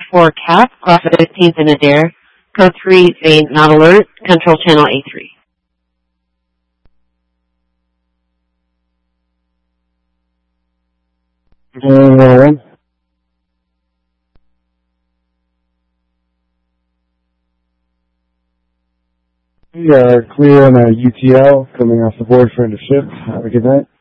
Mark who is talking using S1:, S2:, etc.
S1: 4 CAP, class 15th in Adair. Code 3, Vane, not alert. Control channel A3.
S2: We are clear on a UTL coming off the board for end of shift. Have a good night.